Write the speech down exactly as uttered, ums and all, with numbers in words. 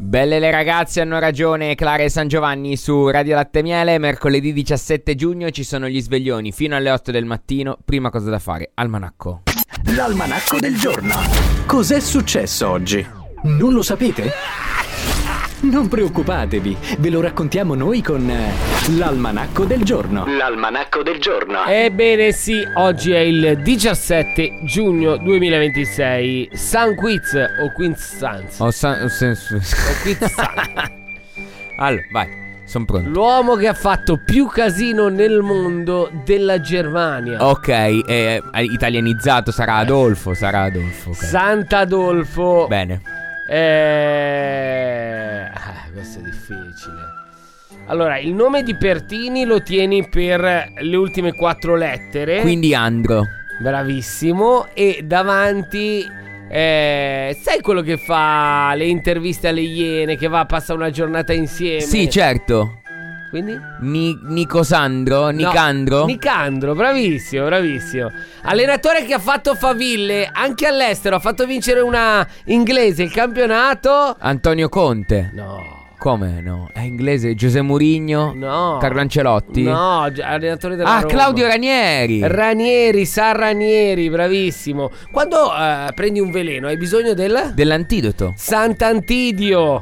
Belle le ragazze hanno ragione, Clara e San Giovanni su Radio Latte Miele. Mercoledì diciassette giugno ci sono gli sveglioni fino alle otto del mattino. Prima cosa da fare, almanacco. L'almanacco del giorno. Cos'è successo oggi? Non lo sapete? Non preoccupatevi, ve lo raccontiamo noi con l'almanacco del giorno. L'almanacco del giorno. Ebbene sì, oggi è il diciassette giugno duemilaventisei. San Quiz o Quinzanz O San... o sen- o Quinzanz. Allora, vai, sono pronto. L'uomo che ha fatto più casino nel mondo della Germania. Ok, eh, italianizzato sarà Adolfo, sarà Adolfo. Okay. Sant'Adolfo. Bene. Eh... ah, questo è difficile. Allora, il nome di Pertini lo tieni per le ultime quattro lettere. Quindi Andro. Bravissimo. E davanti eh, sai quello che fa le interviste alle Iene, che va a passare una giornata insieme? Sì, certo. Quindi? Ni- Nicosandro? No, Nicandro? Nicandro, bravissimo, bravissimo. Allenatore che ha fatto faville anche all'estero, ha fatto vincere una inglese il campionato. Antonio Conte. No. Come no? È inglese. Giuseppe Mourinho? No. Carlo Ancelotti? No, gi- allenatore della Ah, Roma. Claudio Ranieri. Ranieri, San Ranieri, bravissimo. Quando eh, prendi un veleno hai bisogno del Dell'antidoto. Sant'Antidio.